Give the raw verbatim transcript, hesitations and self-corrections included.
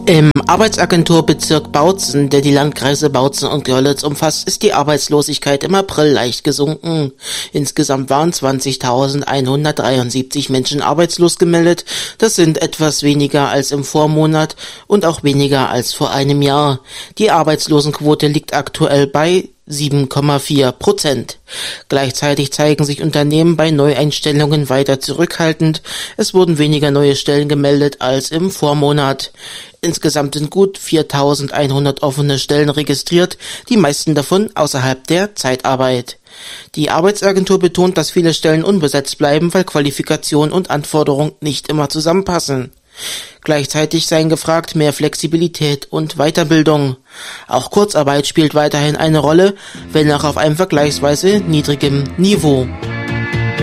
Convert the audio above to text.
Im Arbeitsagenturbezirk Bautzen, der die Landkreise Bautzen und Görlitz umfasst, ist die Arbeitslosigkeit im April leicht gesunken. Insgesamt waren zwanzigtausendeinhundertdreiundsiebzig Menschen arbeitslos gemeldet. Das sind etwas weniger als im Vormonat und auch weniger als vor einem Jahr. Die Arbeitslosenquote liegt aktuell bei sieben Komma vier Prozent. Gleichzeitig zeigen sich Unternehmen bei Neueinstellungen weiter zurückhaltend. Es wurden weniger neue Stellen gemeldet als im Vormonat. Insgesamt sind gut viertausendeinhundert offene Stellen registriert, die meisten davon außerhalb der Zeitarbeit. Die Arbeitsagentur betont, dass viele Stellen unbesetzt bleiben, weil Qualifikation und Anforderung nicht immer zusammenpassen. Gleichzeitig seien gefragt mehr Flexibilität und Weiterbildung. Auch Kurzarbeit spielt weiterhin eine Rolle, wenn auch auf einem vergleichsweise niedrigem Niveau.